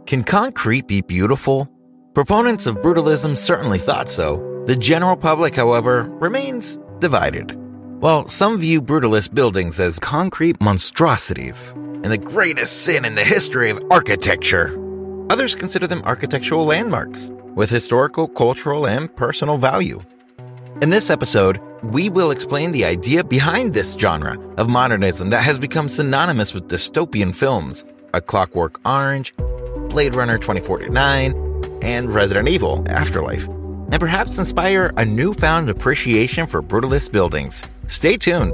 Can concrete be beautiful? Proponents of brutalism certainly thought so. The general public, however, remains divided. While some view brutalist buildings as concrete monstrosities and the greatest sin in the history of architecture, others consider them architectural landmarks with historical, cultural, and personal value. In this episode, we will explain the idea behind this genre of modernism that has become synonymous with dystopian films, A Clockwork Orange, Blade Runner 2049, and Resident Evil Afterlife, and perhaps inspire a newfound appreciation for brutalist buildings. Stay tuned.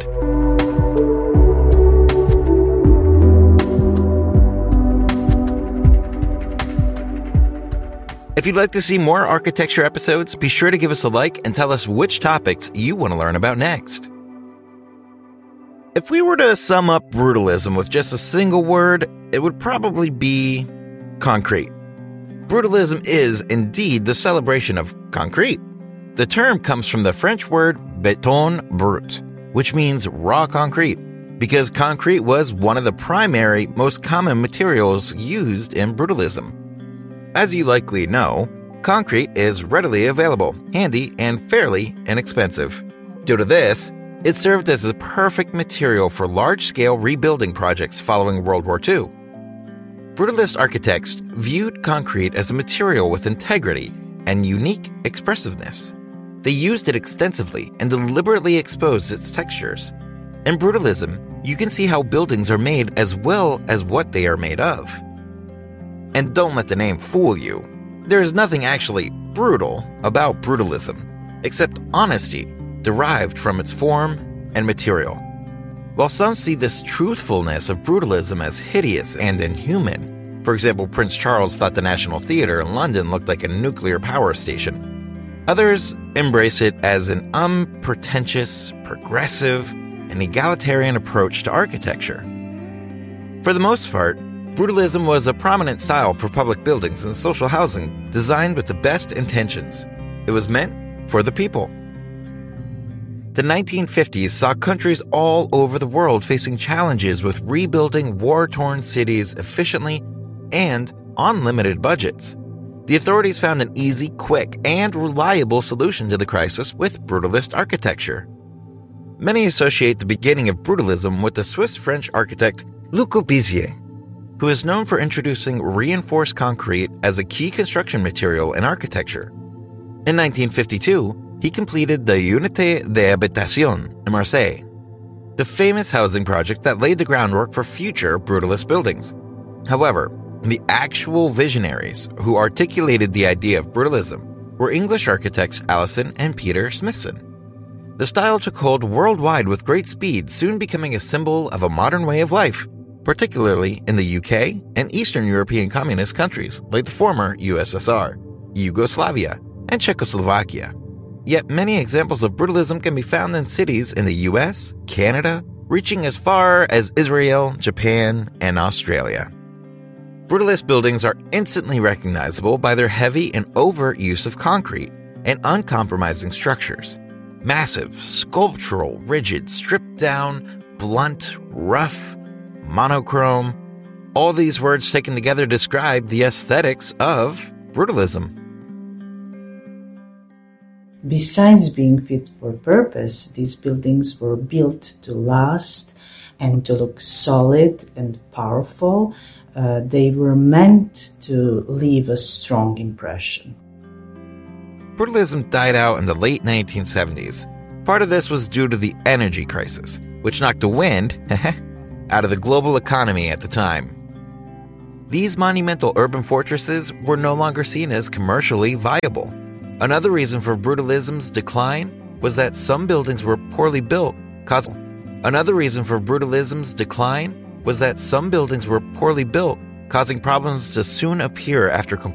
If you'd like to see more architecture episodes, be sure to give us a like and tell us which topics you want to learn about next. If we were to sum up brutalism with just a single word, it would probably be concrete. Brutalism is indeed the celebration of concrete. The term comes from the French word béton brut, which means raw concrete, because concrete was one of the primary, most common materials used in brutalism. As you likely know, concrete is readily available, handy, and fairly inexpensive. Due to this, it served as the perfect material for large-scale rebuilding projects following World War II. Brutalist architects viewed concrete as a material with integrity and unique expressiveness. They used it extensively and deliberately exposed its textures. In brutalism, you can see how buildings are made as well as what they are made of. And don't let the name fool you. There is nothing actually brutal about brutalism, except honesty derived from its form and material. While some see this truthfulness of brutalism as hideous and inhuman, for example, Prince Charles thought the National Theatre in London looked like a nuclear power station, others embrace it as an unpretentious, progressive, and egalitarian approach to architecture. For the most part, brutalism was a prominent style for public buildings and social housing designed with the best intentions. It was meant for the people. The 1950s saw countries all over the world facing challenges with rebuilding war-torn cities efficiently and on limited budgets. The authorities found an easy, quick, and reliable solution to the crisis with brutalist architecture. Many associate the beginning of brutalism with the Swiss-French architect Le Corbusier, who is known for introducing reinforced concrete as a key construction material in architecture. In 1952, he completed the Unité d'Habitation in Marseille, the famous housing project that laid the groundwork for future brutalist buildings. However, the actual visionaries who articulated the idea of brutalism were English architects Alison and Peter Smithson. The style took hold worldwide with great speed, soon becoming a symbol of a modern way of life, particularly in the UK and Eastern European communist countries like the former USSR, Yugoslavia, and Czechoslovakia. Yet many examples of brutalism can be found in cities in the US, Canada, reaching as far as Israel, Japan, and Australia. Brutalist buildings are instantly recognizable by their heavy and overt use of concrete and uncompromising structures. Massive, sculptural, rigid, stripped down, blunt, rough, monochrome. All these words taken together describe the aesthetics of brutalism. Besides being fit for purpose, these buildings were built to last and to look solid and powerful. They were meant to leave a strong impression. Brutalism died out in the late 1970s. Part of this was due to the energy crisis, which knocked the wind out of the global economy at the time. These monumental urban fortresses were no longer seen as commercially viable. Another reason for brutalism's decline was that some buildings were poorly built, causing problems to soon appear after completion.